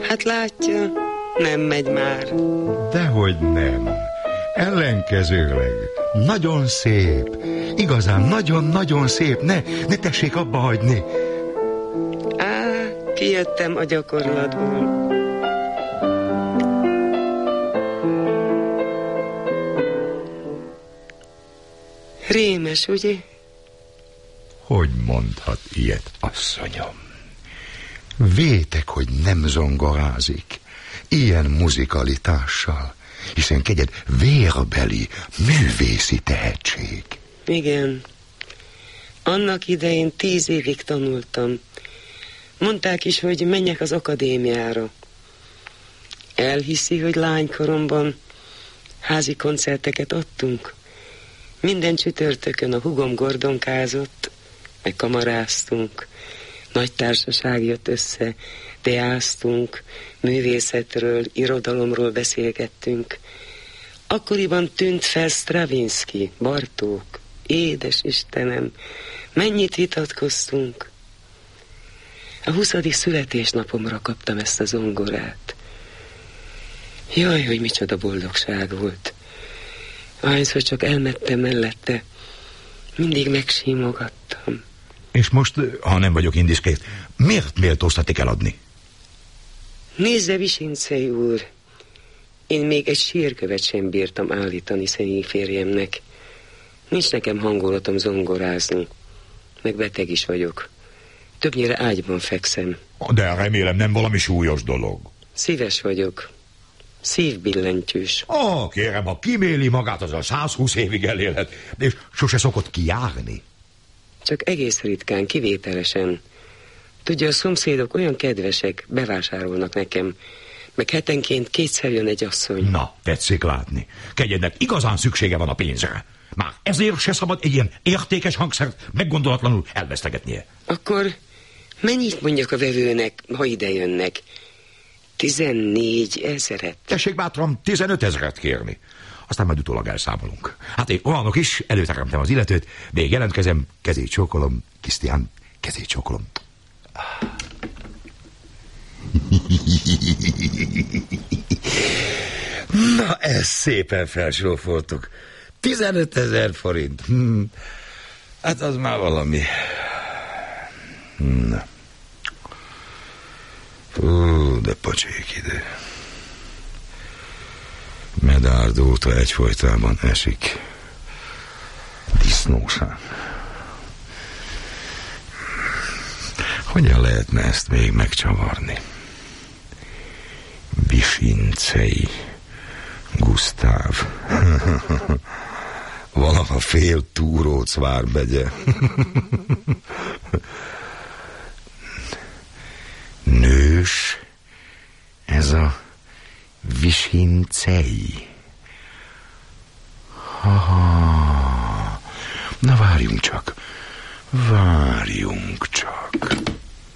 Hát látja, nem megy már. Dehogy nem. Ellenkezőleg. Nagyon szép. Igazán nagyon-nagyon szép. Ne tessék abba hagyni. Kijöttem a gyakorlatból. Rémes, ugye? Hogy mondhat ilyet, asszonyom? Vétek, hogy nem zongorázik. Ilyen muzikalitással. Hiszen kegyed vérbeli, művészi tehetség. Igen. Annak idején 10 évig tanultam. Mondták is, hogy menjek az akadémiára. Elhiszi, hogy lánykoromban házi koncerteket adtunk. Minden csütörtökön a hugom gordonkázott, meg kamaráztunk. Nagy társaság jött össze, deáztunk, művészetről, irodalomról beszélgettünk. Akkoriban tűnt fel Stravinsky, Bartók. Édes Istenem, mennyit vitatkoztunk. A 20. születésnapomra kaptam ezt a zongorát. Jaj, hogy micsoda boldogság volt. Ahányszor csak elmettem mellette, mindig megsímogattam. És most, ha nem vagyok indiszkrét, miért méltóztatik eladni? Nézze, Visincei úr, én még egy sírkövet sem bírtam állítani szegény férjemnek. Nincs nekem hangulatom zongorázni, meg beteg is vagyok. Többnyire ágyban fekszem. De remélem nem valami súlyos dolog. Szíves vagyok. Szívbillentyűs. Kérem, ha kiméli magát, az a 120 évig elélhet, és sose szokott kijárni. Csak egész ritkán, kivételesen. Tudja, a szomszédok olyan kedvesek, bevásárolnak nekem, meg hetenként 2-szer jön egy asszony. Na, tetszik látni. Kegyednek igazán szüksége van a pénzre. Már ezért se szabad egy ilyen értékes hangszert meggondolatlanul elvesztegetnie. Akkor mennyit mondjak a vevőnek, ha ide jönnek? 14 000. Tessék bátran 15 000 kérni. Aztán majd utólag elszámolunk. Hát én olyanok is, előteremtem az illetőt, még jelentkezem, kezét csókolom, Krisztián, kezét csókolom. Na, ezt szépen felsrófoltuk. 15 000 forint. Hát az már valami. Na. De pacsék idő. Medárd óta egyfolytában esik. Disznóság. Hogyan lehetne ezt még megcsavarni? Visincei Gusztáv. Valaha fél túróc várbegye. Nős ez a Visincei. Na várjunk csak.